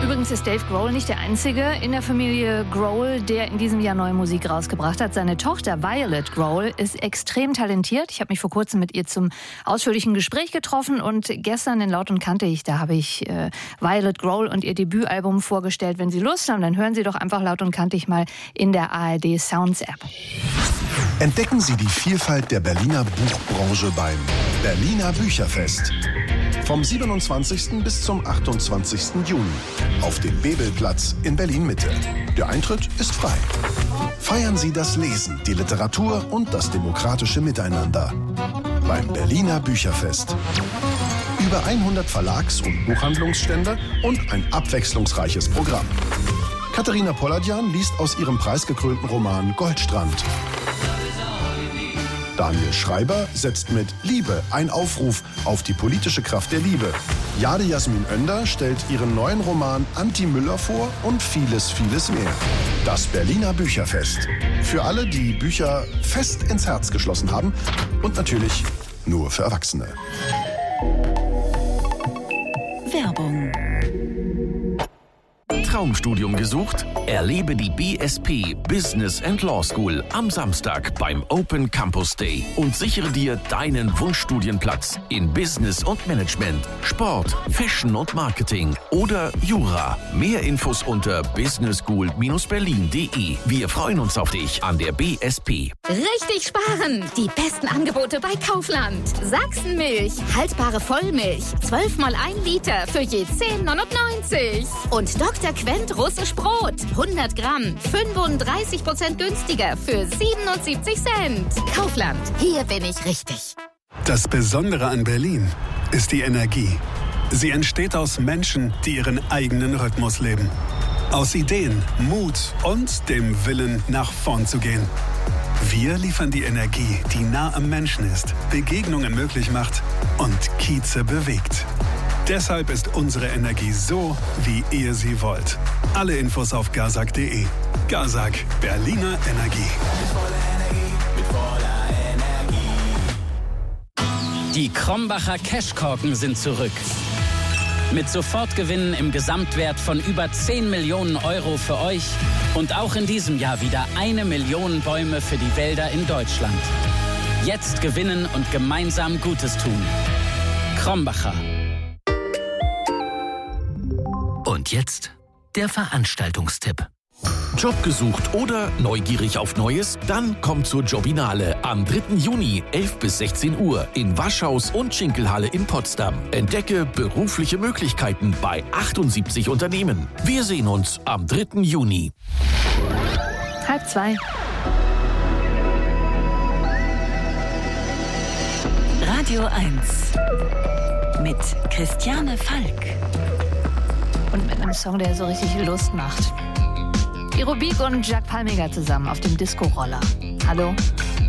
Übrigens ist Dave Grohl nicht der Einzige in der Familie Grohl, der in diesem Jahr neue Musik rausgebracht hat. Seine Tochter Violet Grohl ist extrem talentiert. Ich habe mich vor kurzem mit ihr zum ausführlichen Gespräch getroffen und gestern in Laut und Kantig, da habe ich Violet Grohl und ihr Debütalbum vorgestellt. Wenn Sie Lust haben, dann hören Sie doch einfach Laut und Kantig mal in der ARD Sounds App. Entdecken Sie die Vielfalt der Berliner Buchbranche beim Berliner Bücherfest. Vom 27. bis zum 28. Juni auf dem Bebelplatz in Berlin-Mitte. Der Eintritt ist frei. Feiern Sie das Lesen, die Literatur und das demokratische Miteinander beim Berliner Bücherfest. Über 100 Verlags- und Buchhandlungsstände und ein abwechslungsreiches Programm. Katharina Polladjan liest aus ihrem preisgekrönten Roman Goldstrand. Daniel Schreiber setzt mit Liebe ein Aufruf auf die politische Kraft der Liebe. Jade Jasmin Önder stellt ihren neuen Roman Anti Müller vor und vieles, vieles mehr. Das Berliner Bücherfest. Für alle, die Bücher fest ins Herz geschlossen haben und natürlich nur für Erwachsene. Werbung. Traumstudium gesucht? Erlebe die BSP Business and Law School am Samstag beim Open Campus Day und sichere dir deinen Wunschstudienplatz in Business und Management, Sport, Fashion und Marketing oder Jura. Mehr Infos unter businessschool-berlin.de. Wir freuen uns auf dich an der BSP. Richtig sparen! Die besten Angebote bei Kaufland. Sachsenmilch, haltbare Vollmilch, 12 mal 1 Liter für je 10,99. Und Dr. Quent russisch Brot, 100 Gramm, 35% günstiger für 77 Cent. Kaufland, hier bin ich richtig. Das Besondere an Berlin ist die Energie. Sie entsteht aus Menschen, die ihren eigenen Rhythmus leben. Aus Ideen, Mut und dem Willen, nach vorn zu gehen. Wir liefern die Energie, die nah am Menschen ist, Begegnungen möglich macht und Kieze bewegt. Deshalb ist unsere Energie so, wie ihr sie wollt. Alle Infos auf gazak.de. Gazak, Berliner Energie. Die Krombacher Cashkorken sind zurück. Mit Sofortgewinnen im Gesamtwert von über 10 Millionen Euro für euch und auch in diesem Jahr wieder 1 Million Bäume für die Wälder in Deutschland. Jetzt gewinnen und gemeinsam Gutes tun. Krombacher. Und jetzt der Veranstaltungstipp. Job gesucht oder neugierig auf Neues? Dann kommt zur Jobinale am 3. Juni, 11 bis 16 Uhr in Waschhaus und Schinkelhalle in Potsdam. Entdecke berufliche Möglichkeiten bei 78 Unternehmen. Wir sehen uns am 3. Juni. 1:30. Radio 1 mit Christiane Falk. Und mit einem Song, der so richtig Lust macht. Aerobik und Jacques Palmiger zusammen auf dem Disco-Roller. Hallo?